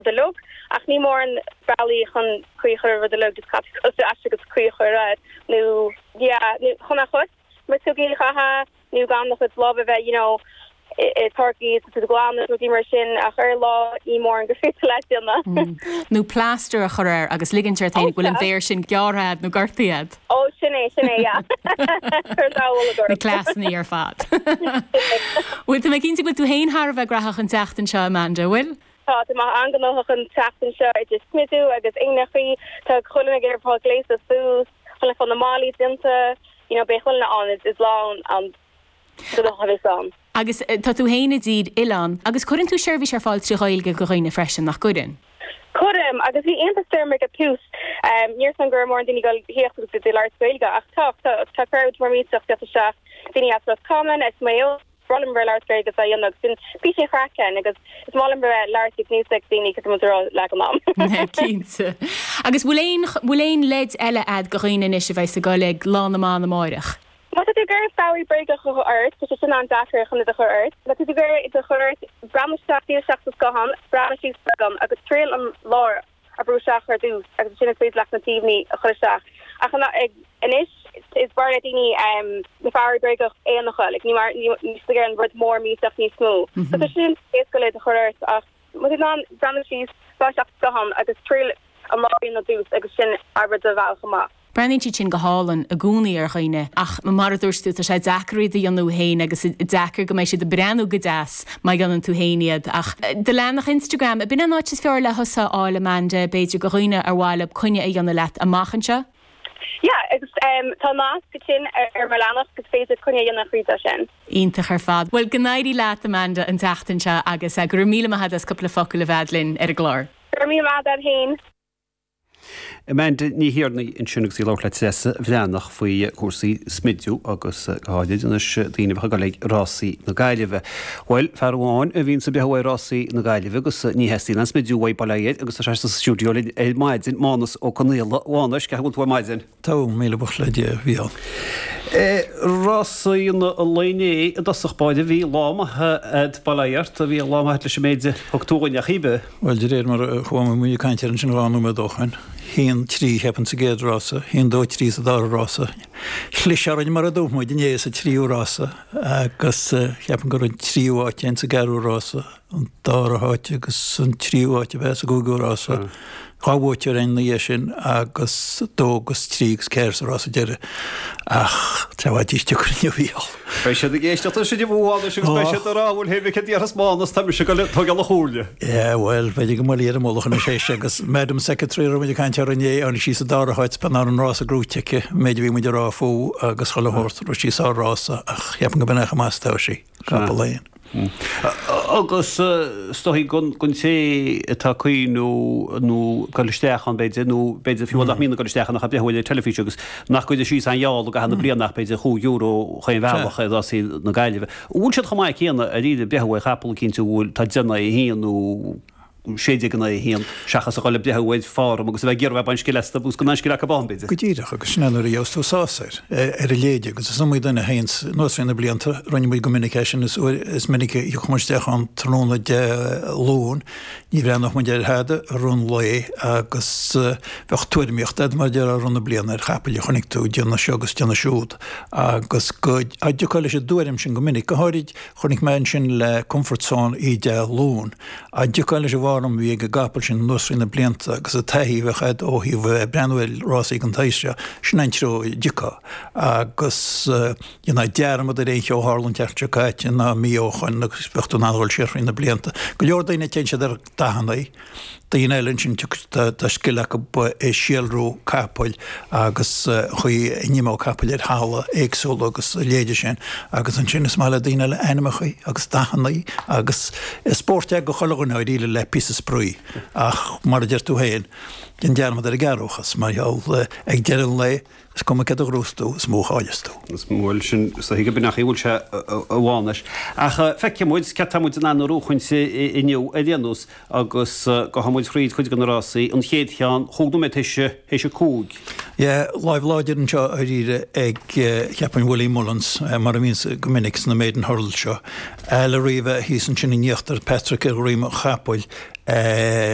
de look ach ní mór an bailí chun cuichar de look cat agus cuichar nu chuna chut mar tugi chaha nu gan nach het love bheith Turkey to the glam with immer sin a chur law í mór an gofit leilna. Nú plaster a chorir agus ligantir tainig bhfuil an bhéir sin gearrad nó gartaíad. Ó sinné ja. Na clasnaí ar fad. Bhfuil me cinnta go tú héin Har bheith grathach an teachtain seo Amanda bhfuil? Tá má anganach an teachtain seo just smidú agus ingnachaí tá chulanna gur pá gléis a sús chulla fan na málaí dinta be chulanna an is lá an agus tá tú héine díd Ilan agus chuann tú seirbhís ar fáil trí ghailge go roiine freisin nach chuireann. Chum agus bhí intastir me a pús níor san gur mór daoine go héochtú go dtí leircuilge ach tá crowd mar míteach de seach daoine as common is mé Rollin leircuil go dionach sin bí sé chracan agus is málim leirtic níos daoine go mrá le am. Cínta. Agus bhfuil led eile ad go roiine is a bheith a go le lán amá na máireach. Wat het gur fáí breig a chu earth, dus is an dachar chun a chu earth. Wat het gur is a chu earth bramsteachí seachtas gohan, bramsí gam agus trail an lár a brúseach ar dús agus sinna féid lenatíní a chuisteach. Achana ag inis is bar daoine na fáí breig é nach chuil, ní mar ní gur an bud mór míach ní smó. So sin is go le a chu earth ach wat het an bramsí seachtas gohan agus trail an lár na dús agus sin arbad a bhil chamach. Brenin sin go hálan a gúnaí ar chuoine ach mar dúirstú a sé deachraí a dionú héin agus dechar go mééis si de breanú godáas mai gan an tú héinead ach de lenach Instagram a bin an áit is fear le hosa áil Amanda beidir go roiine ar bháile chuine a dionne leat a machchanse? Ja, agus tá nás go sin ar melanach go féidir chuine dionne chríta sin. Ítach ar fad. Well gnaidí leat Amanda an teachtainse agus a gur míle had as coppla focail a bhedlinn ar a glár. Gur mí mad an héin. Amanda ní hiarna in sinnig sí lech le tesa bhleannach faoi cuasaí smidú agus gáideid inas daoine bheith go le rásaí na gaiileh. Bhil fearháin a bhíonn sa behaid rásaí na gaiileh agus ní heí an smidúhaid bailaiad agus a se stúdio le maidin mánas ó chunéla bháis ce bhfuil maidin. Tá míle buch le bhíal. Rásaí na léné a dasach baide bhí lámathe bailairt a bhí lámathe leis méide octóin a chibe. Well de réir mar chuam mu caiintear an sin ránú me dochan. Hín trí hepan sa géad rása, hín dó trí a dá rása. Chlisearin mar a dúm din é a tríú rása agus hepan gur an tríúáte an sa garú rása an dá a háte agus an tríúáte bheits a gúgú rása. Chábhútear an na sin agus dógus trígus céir sa rása deire ach trehhaidíiste chun bhíal. Bei sé géiste sé de bháil sin be a ráhfuil hebh chu díar mánas tá se go le chúle. Well, beidir go mí ar mólachan sé agus Madam Secretary muidir caiintear ané an sí a dáráid pan an rása grúteice méidir bhí muidir ráfú agus chohort ru sí á rása ach cheapan go benach mátá sí capléon. Agus stohí gon sé tá chuoinú goisteachan beidir beidir fiúach mína goisteachan nach behfuil telefíe agus nach chuide sí an jáal go hena blian nach beidir chuú euro chuin bhecha sí na gaiileh. Úl se chamáid chéanana a ríidir behfuil chapel cinn túúil tá déna i híanú séidir ganna híon seachas a gáil behfuid fám agus bheith ggéar bheith cí bús go cí le ban beidir. Go dtíireach agus sneanir í tú sáir ar a léide agus samid duna héins nósrina blianta roiinmid communication is minic chuisteach an tróna de lún ní bhre nach mu deir heide rún le agus bheith tuairimiocht mar dear a runna bliana ar chapel chonig tú deanna segus deanna siúd agus go aideáile sé dúirim sin go minic go háid chonig me sin le comfortán í de lún aideáile sé bhám bhí go gapal sin nósrina blianta agus a taihí bheitchaid ó hí bh breanhfuil rásaí an taisre sin eintró dica agus dhéana dearm a réo hálann teachtre caiite na míochain agus bechtú náhil séir na blianta. Go leor daine te sé ar dahannaí Daon eilen sin tá skillach go é síalrú capáil agus chuí nimá capáil ar hála éagsúil agus léidir sin agus an sin is mála daine le animachaí agus dahannaí agus spórte go cholaganna ríle le pí sprúí ach mar deir tú héin den dearmad ar a garóchas mar ag dean le is kom ik rústú smóáilistú. Smóil sin sa hiige bin nach bhúil se bháis. Ach feice muid cetamúid an anúchain sé inniu a dhéanús agus go hamuid chríd chuid gan rásaí an chéad cheán chógdú mé héise cúg. Láimh láidir an seo a ríre ag cheapan Willie Mullins mar a víns gomininic na méid an thoril seo. Le riomh hí an sin inníochttar Patrick a riime chapáil